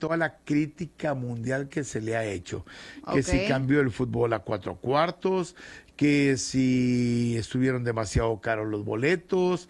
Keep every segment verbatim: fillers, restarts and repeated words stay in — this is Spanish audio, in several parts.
toda la crítica mundial que se le ha hecho. Que Ok. si cambió el fútbol a cuatro cuartos, que si estuvieron demasiado caros los boletos,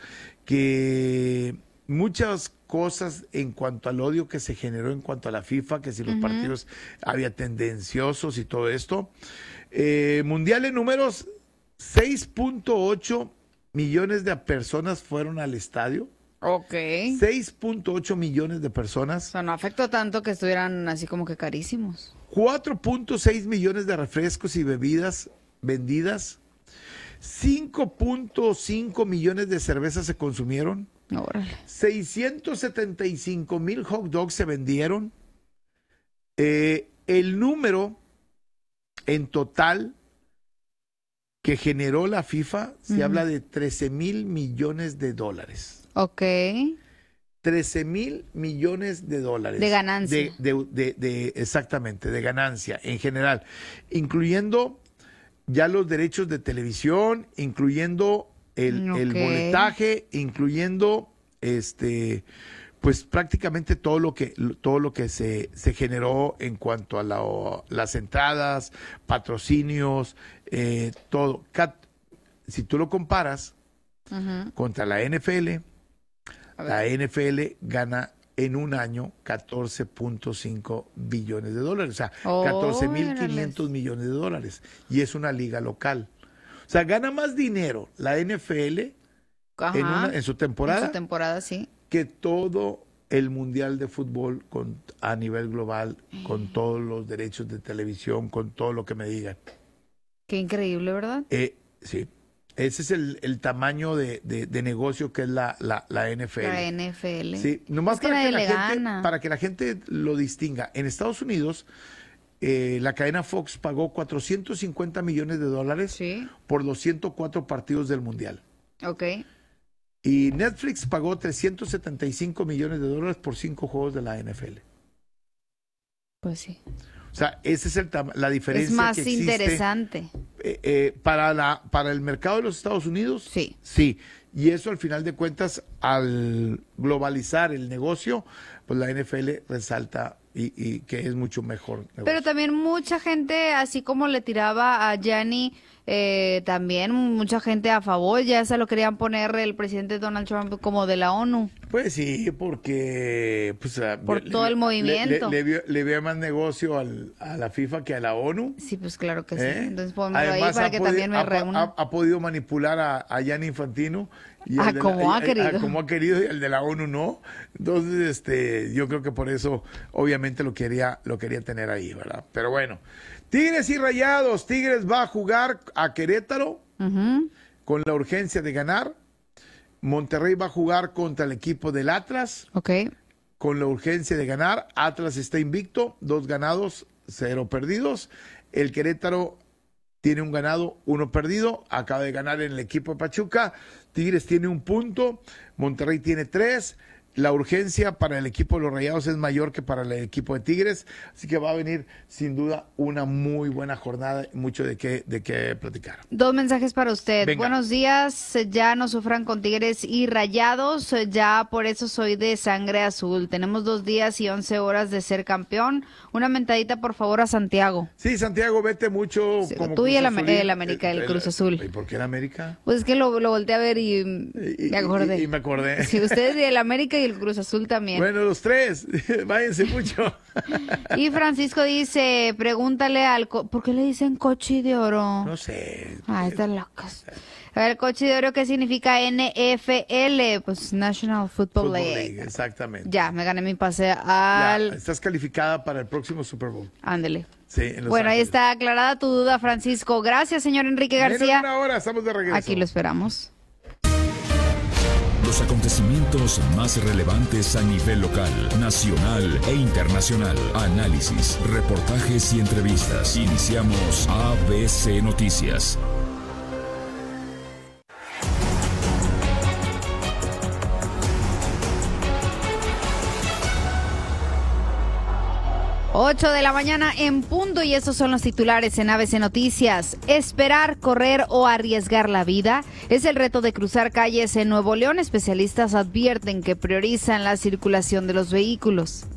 que muchas cosas en cuanto al odio que se generó en cuanto a la FIFA, que si los Ujú. partidos había tendenciosos y todo esto. Eh, mundial en números, seis punto ocho millones de personas fueron al estadio. Ok. seis punto ocho millones de O personas. sea, no afectó tanto que estuvieran así como que carísimos. cuatro punto seis millones de refrescos y bebidas vendidas. cinco punto cinco millones de cervezas se consumieron. Órale. seiscientos setenta y cinco mil hot dogs se vendieron. Eh, el número en total que generó la FIFA se Ujú. habla de trece mil millones de dólares. Ok. trece mil millones de dólares. De ganancia. De, de- de- de- exactamente, de ganancia en general, incluyendo ya los derechos de televisión, incluyendo el, el Ok. boletaje, incluyendo este pues prácticamente todo lo que todo lo que se, se generó en cuanto a la- las entradas, patrocinios, eh, todo. Cat- Si tú lo comparas Ujú. contra la N F L, A la ver. N F L gana en un año catorce punto cinco billones de dólares, o sea, catorce mil quinientos Órales. millones de dólares, y es una liga local. O sea, gana más dinero la N F L Ajá. en, una, en su temporada En su temporada, sí. que todo el mundial de fútbol con, a nivel global, con todos los derechos de televisión, con todo lo que me digan. Qué increíble, ¿verdad? Eh, sí, ese es el, el tamaño de, de- de negocio que es la, la, la N F L. La N F L. Sí, nomás Es que para, que nadie la le gente, gana. para que la gente lo distinga. En Estados Unidos, eh, la cadena Fox pagó cuatrocientos cincuenta millones de dólares Sí. por los ciento cuatro partidos del Mundial. Ok. Y Netflix pagó trescientos setenta y cinco millones de dólares por cinco juegos de la N F L. Pues sí. O sea, esa es el tam- la diferencia Es más que existe. interesante. Eh, eh, para, la, para el mercado de los Estados Unidos, Sí. sí. Y eso al final de cuentas, al globalizar el negocio, pues la N F L resalta y, y que es mucho mejor negocio. Pero también mucha gente, así como le tiraba a Gianni, eh, también mucha gente a favor, ya se lo querían poner el presidente Donald Trump como de la ONU. Pues sí, porque pues, ah, Por le- todo el le- movimiento. Le, le, vio- le veo más negocio al- a la FIFA que a la ONU. Sí, pues claro que sí. ¿eh? Entonces ponmelo ahí Además, para ha que podi- también me ha, reúna. ha- ha podido manipular a, a Gianni Infantino. Y Ah, el de la- como ha y- y- querido. ah, como ha querido, y el de la ONU no. Entonces, este, yo creo que por eso, obviamente, lo quería, lo quería tener ahí, ¿verdad? Pero bueno, Tigres y Rayados. Tigres va a jugar a Querétaro Ujú. con la urgencia de ganar. Monterrey va a jugar contra el equipo del Atlas Ok. con la urgencia de ganar. Atlas está invicto, dos ganados, cero perdidos. El Querétaro tiene un ganado, uno perdido. Acaba de ganar en el equipo de Pachuca. Tigres tiene un punto, Monterrey tiene tres. La urgencia para el equipo de los Rayados es mayor que para el equipo de Tigres, así que va a venir sin duda una muy buena jornada, mucho de qué, de qué platicar. Dos mensajes para usted. Venga. Buenos días, ya no sufran con Tigres y Rayados, ya por eso soy de sangre azul. Tenemos dos días y once horas de ser campeón. Una mentadita por favor a Santiago. Sí, Santiago, vete mucho. Sí, como tú y Cruz el Am- Azulín. el América, el Cruz Azul. ¿Y por qué el América? Pues es que lo, lo volteé a ver y Y- me acordé. Y, y me acordé. Sí, ustedes y el América y el Cruz Azul también. Bueno, los tres, váyanse mucho. Y Francisco dice, pregúntale al... co- ¿Por qué le dicen cochi de oro? No sé. Ay, están locos. A ver, cochi de oro, ¿qué significa N F L? Pues National Football, Football League. League, exactamente. Ya, me gané mi pase Ya, al... estás calificada para el próximo Super Bowl. Ándele. Sí, en Los Bueno, ahí Ángeles. está aclarada tu duda, Francisco. Gracias, señor Enrique Menos de García. una hora, estamos de regreso. Aquí lo esperamos. Los acontecimientos más relevantes a nivel local, nacional e internacional. Análisis, reportajes y entrevistas. Iniciamos A B C Noticias. ocho de la mañana en punto y estos son los titulares en A B C Noticias. Esperar, correr o arriesgar la vida es el reto de cruzar calles en Nuevo León. Especialistas advierten que priorizan la circulación de los vehículos.